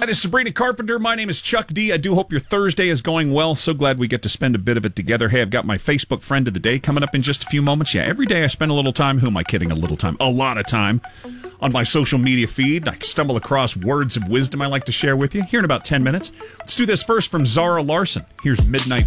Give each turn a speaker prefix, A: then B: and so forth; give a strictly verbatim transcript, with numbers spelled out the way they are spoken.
A: That is Sabrina Carpenter. My name is Chuck D. I do hope your Thursday is going well. So glad we get to spend a bit of it together. Hey, I've got my Facebook friend of the day coming up in just a few moments. Yeah, every day I spend a little time. Who am I kidding? A little time. A lot of time on my social media feed. I stumble across words of wisdom I like to share with you here in about ten minutes. Let's do this first from Zara Larson. Here's Midnight